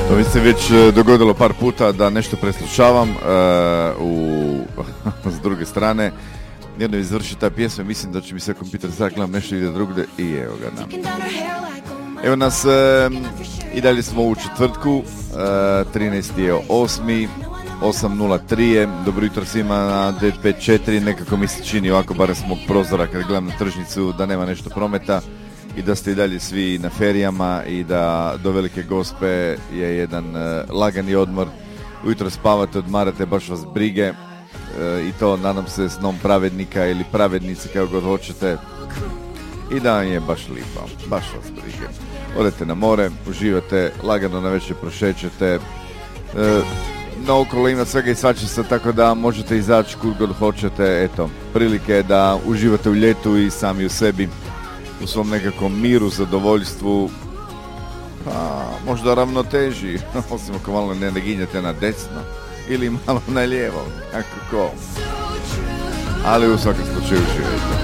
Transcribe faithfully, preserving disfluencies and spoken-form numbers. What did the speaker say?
To mi se već dogodilo par puta da nešto preslušavam uh, u, s druge strane. Jedno izvrši ta pjesma, mislim da će mi se kompjuter sad gledam nešto ide drugde i evo ga nam. Evo nas, uh, i dalje smo u četvrtku, uh, trinaesti osmi osam nula tri je. Dobro jutro svima na D pet četiri, nekako mi se čini ovako, barem s mog prozora kad gledam na tržnicu, da nema nešto prometa i da ste i dalje svi na ferijama i da do Velike Gospe je jedan uh, lagani odmor. Ujutro spavate, odmarate, baš vas brige uh, i to nadam se snom pravednika ili pravednice, kako god hoćete, i da vam je baš lipo, baš vas brige. Odete na more, uživate, lagano na večer prošećete, uh, naokolo ima svega i svačega, tako da možete izaći kud god hoćete. Eto, prilike da uživate u ljetu i sami u sebi, u svom nekakvom miru, zadovoljstvu, pa možda ravnoteži, osim ako malo ne naginjate na desno ili malo na lijevo, kako ko. Ali u svakom slučaju uživajte.